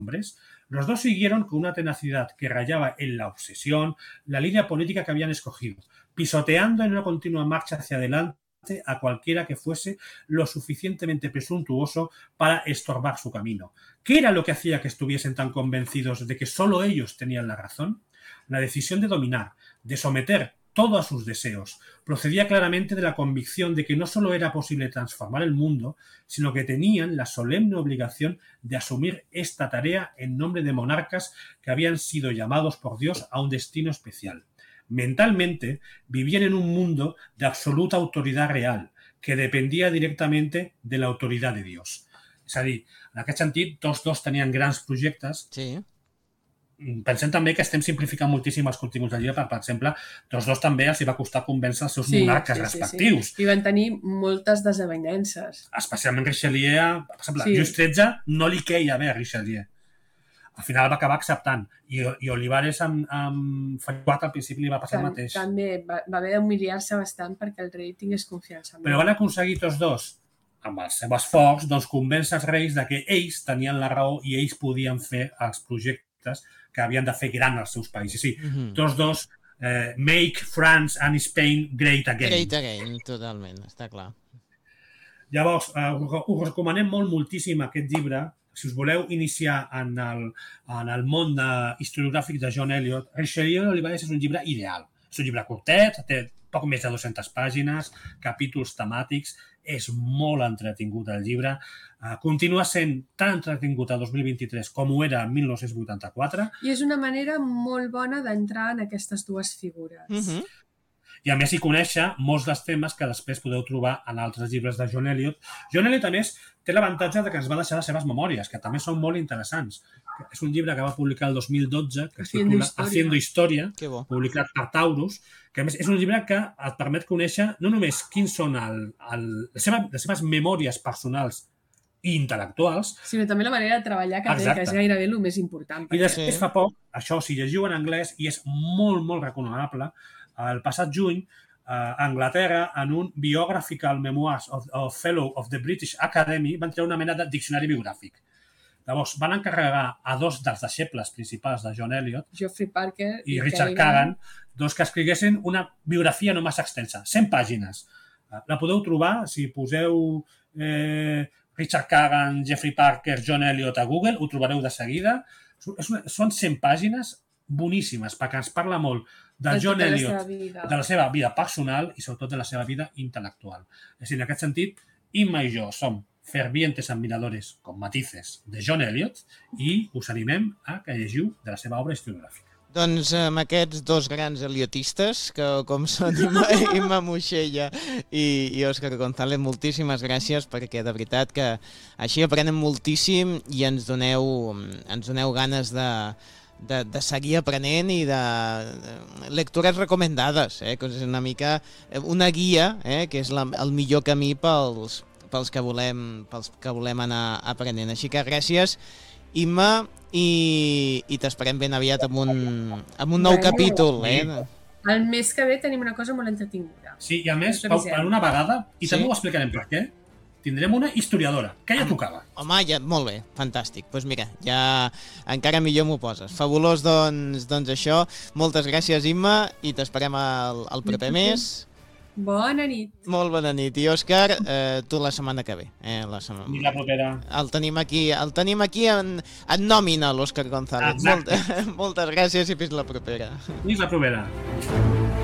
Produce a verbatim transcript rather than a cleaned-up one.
hombres, los dos siguieron con una tenacidad que rayaba en la obsesión la línea política que habían escogido, pisoteando en una continua marcha hacia adelante a cualquiera que fuese lo suficientemente presuntuoso para estorbar su camino. ¿Qué era lo que hacía que estuviesen tan convencidos de que solo ellos tenían la razón? La decisión de dominar, de someter todo a sus deseos, procedía claramente de la convicción de que no solo era posible transformar el mundo, sino que tenían la solemne obligación de asumir esta tarea en nombre de monarcas que habían sido llamados por Dios a un destino especial. Mentalmente, vivían en un mundo de absoluta autoridad real, que dependía directamente de la autoridad de Dios. És a dir, en aquest sentit, tots dos tenien grans projectes. Sí. Pensem també que estem simplificant moltíssim els continguts del llibre, per, per exemple, tots dos també els hi va costar convèncer els seus Sí, monarques sí, sí, respectius. sí. I van tenir moltes desavinences. Especialment Richelieu, per exemple, Sí. Lluís tretze no li queia bé a Richelieu. Al final va acabar acceptant. I, i Olivares amb, amb Felip quatre al principi li va passar el Tam- mateix. També va, va haver d'humiliar-se bastant perquè el rei tingués confiança en Però ell. van aconseguir tots dos, amb el seu esforç, doncs, convèncer els reis de que ells tenien la raó i ells podien fer els projectes que havien de fer gran els seus països. Sí, Mhm. tots dos, eh, make France and Spain great again. Great again, totalment, està clar. Llavors, eh, us us recomanem molt moltíssim aquest llibre. Si us voleu iniciar en el, en el món de, historiogràfic de John Eliot, Richelieu d'Olivares és un llibre ideal. És un llibre curtet, té poc més de dues-centes pàgines, capítols temàtics, és molt entretingut el llibre, uh, continua sent tan entretingut el dos mil vint-i-tres com ho era el mil nou-cents vuitanta-quatre. I és una manera molt bona d'entrar en aquestes dues figures. Mhm. I a més hi conèixer molts dels temes que després podeu trobar en altres llibres de John Eliot. John Eliot, a més, té l'avantatge de que ens va deixar les seves memòries, que també són molt interessants. És un llibre que va publicar el dos mil dotze, que es Haciendo titula Historia. Haciendo Historia, Que bo. publicat per Taurus, que a més és un llibre que et permet conèixer no només quins són el, el, les, seva, les seves memòries personals i intel·lectuals, Sinó també la manera de treballar que té, Exacte. que és gairebé el més important. i després Sí. fa poc, això si llegiu en anglès, i és molt, molt recomanable, el passat juny, a Anglaterra, en un Biographical Memoirs of, of Fellow of the British Academy, van treure una mena de diccionari biogràfic. Llavors, van encarregar a dos dels deixebles principals de John Eliot Geoffrey Parker i Richard Kagan, doncs que escriguessin una biografia no massa extensa, cent pàgines. La podeu trobar, si poseu eh, Richard Kagan, Geoffrey Parker, John Eliot a Google, ho trobareu de seguida. És una, són cent pàgines boníssimes, perquè ens parla molt de de John tota la Eliot, seva vida. de la seva vida personal i sobretot de la seva vida intel·lectual. És a dir, en aquest sentit, Imma i jo som fervientes admiradores com matices de John Eliot i us animem a que llegiu de la seva obra historiogràfica. Doncs amb aquests dos grans eliotistes, que com són Imma, Imma Moixella i, i Òscar González, moltíssimes gràcies, perquè de veritat que així aprenem moltíssim i ens doneu, ens doneu ganes de, de, de seguir aprenent i de, de lectures recomendades, eh, que és una mica una guia, eh, que és la, el millor camí pels, pels, que volem, pels que volem anar aprenent. Així que gràcies, Imma, i, i t'esperem ben aviat amb un, amb un nou Bueno, capítol. Eh? El mes que ve tenim una cosa molt entretinguda. Sí, i a més, Us Pau, avisem. per una vegada, i Sí. també ho explicarem per què, tindrem una historiadora, que ja tocava. Home, ja, molt bé, fantàstic. Doncs pues mira, ja encara millor m'ho poses. Fabulós, doncs, doncs això. Moltes gràcies, Imma, i t'esperem al, al proper mes. Bona nit. Molt bona nit. I Òscar, eh, tu la setmana que ve. Eh, la setmana... I la propera. El tenim aquí, el tenim aquí en, en nòmina, l'Òscar González. Molt, Exacte. moltes gràcies i fins la propera. Fins la propera.